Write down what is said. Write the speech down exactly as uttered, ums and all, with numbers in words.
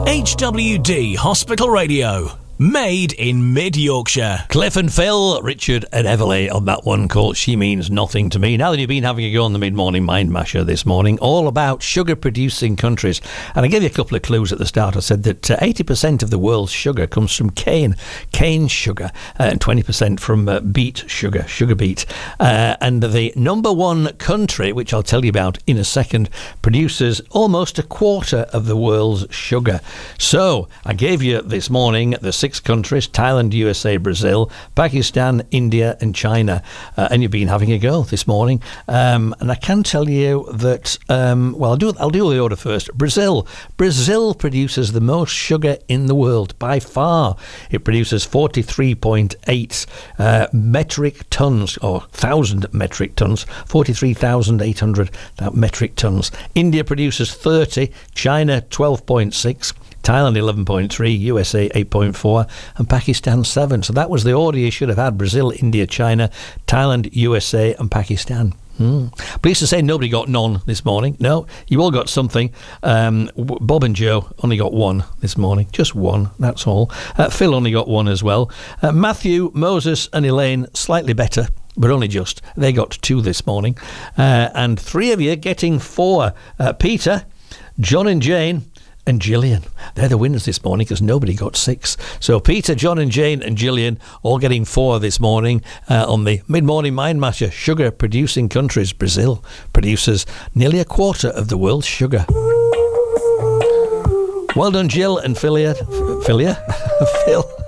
H W D Hospital Radio. Made in mid-Yorkshire. Cliff and Phil, Richard and Everly on that one called She Means Nothing to Me. Now that you've been having a go on the Mid-Morning Mind Masher this morning, all about sugar-producing countries. And I gave you a couple of clues at the start. I said that uh, eighty percent of the world's sugar comes from cane, cane sugar, uh, and twenty percent from uh, beet sugar, sugar beet. Uh, and the number one country, which I'll tell you about in a second, produces almost a quarter of the world's sugar. So, I gave you this morning the six countries: Thailand, U S A, Brazil, Pakistan, India and China. Uh, and you've been having a go this morning. Um, and I can tell you that, um, well, I'll do, I'll do the order first. Brazil. Brazil produces the most sugar in the world by far. It produces forty-three point eight uh, metric tons, or thousand metric tons, forty-three thousand eight hundred metric tons. India produces thirty, China twelve point six, Thailand eleven point three, U S A eight point four and Pakistan seven. So that was the order you should have had: Brazil, India, China, Thailand, U S A and Pakistan. Hmm. Pleased to say nobody got none this morning. No, you all got something. Um, Bob and Joe only got one this morning. Just one, that's all. Uh, Phil only got one as well. Uh, Matthew, Moses and Elaine slightly better, but only just. They got two this morning. Uh, and three of you getting four. Uh, Peter, John and Jane and Gillian. They're the winners this morning because nobody got six. So Peter, John and Jane and Gillian all getting four this morning uh, on the Mid-Morning Mind Masher. Sugar producing countries. Brazil produces nearly a quarter of the world's sugar. Well done, Jill and Philia. Philia? Phil.